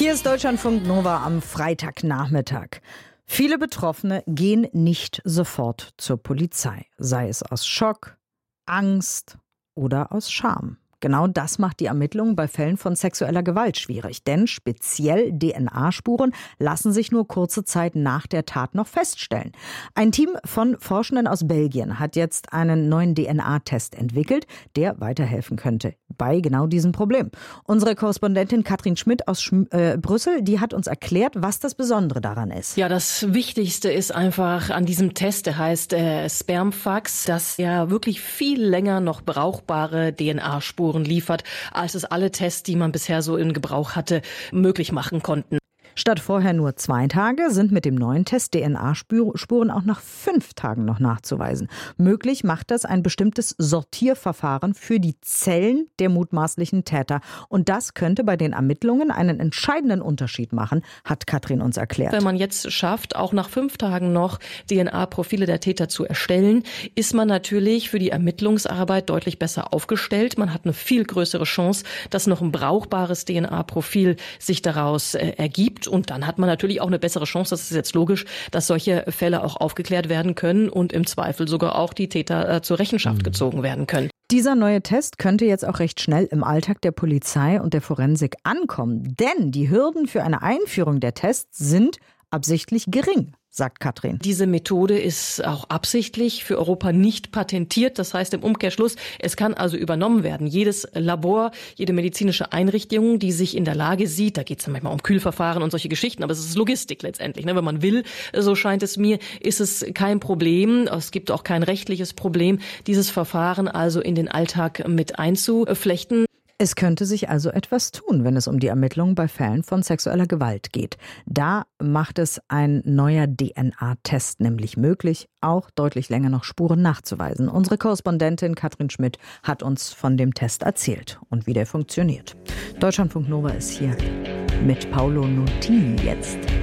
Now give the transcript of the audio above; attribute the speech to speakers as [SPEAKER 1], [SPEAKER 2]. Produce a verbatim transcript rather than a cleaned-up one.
[SPEAKER 1] Hier ist Deutschlandfunk Nova am Freitagnachmittag. Viele Betroffene gehen nicht sofort zur Polizei, sei es aus Schock, Angst oder aus Scham. Genau das macht die Ermittlungen bei Fällen von sexueller Gewalt schwierig. Denn speziell D N A-Spuren lassen sich nur kurze Zeit nach der Tat noch feststellen. Ein Team von Forschenden aus Belgien hat jetzt einen neuen D N A-Test entwickelt, der weiterhelfen könnte bei genau diesem Problem. Unsere Korrespondentin Katrin Schmidt aus Schm- äh, Brüssel, die hat uns erklärt, was das Besondere daran ist.
[SPEAKER 2] Ja, das Wichtigste ist einfach an diesem Test, der heißt äh, Spermfax, dass er wirklich viel länger noch brauchbare D N A-Spuren liefert, als es alle Tests, die man bisher so in Gebrauch hatte, möglich machen konnten.
[SPEAKER 1] Statt vorher nur zwei Tage sind mit dem neuen Test D N A-Spuren auch nach fünf Tagen noch nachzuweisen. Möglich macht das ein bestimmtes Sortierverfahren für die Zellen der mutmaßlichen Täter. Und das könnte bei den Ermittlungen einen entscheidenden Unterschied machen, hat Katrin uns erklärt.
[SPEAKER 2] Wenn man jetzt schafft, auch nach fünf Tagen noch D N A-Profile der Täter zu erstellen, ist man natürlich für die Ermittlungsarbeit deutlich besser aufgestellt. Man hat eine viel größere Chance, dass noch ein brauchbares D N A-Profil sich daraus äh, ergibt. Und dann hat man natürlich auch eine bessere Chance, das ist jetzt logisch, dass solche Fälle auch aufgeklärt werden können und im Zweifel sogar auch die Täter äh, zur Rechenschaft mhm. gezogen werden können.
[SPEAKER 1] Dieser neue Test könnte jetzt auch recht schnell im Alltag der Polizei und der Forensik ankommen. Denn die Hürden für eine Einführung der Tests sind absichtlich gering, sagt Katrin.
[SPEAKER 2] Diese Methode ist auch absichtlich für Europa nicht patentiert. Das heißt im Umkehrschluss, es kann also übernommen werden. Jedes Labor, jede medizinische Einrichtung, die sich in der Lage sieht, da geht es manchmal um Kühlverfahren und solche Geschichten, aber es ist Logistik letztendlich. Ne? Wenn man will, so scheint es mir, ist es kein Problem. Es gibt auch kein rechtliches Problem, dieses Verfahren also in den Alltag mit einzuflechten.
[SPEAKER 1] Es könnte sich also etwas tun, wenn es um die Ermittlungen bei Fällen von sexueller Gewalt geht. Da macht es ein neuer D N A-Test nämlich möglich, auch deutlich länger noch Spuren nachzuweisen. Unsere Korrespondentin Katrin Schmidt hat uns von dem Test erzählt und wie der funktioniert. Deutschlandfunk Nova ist hier mit Paolo Nutini jetzt.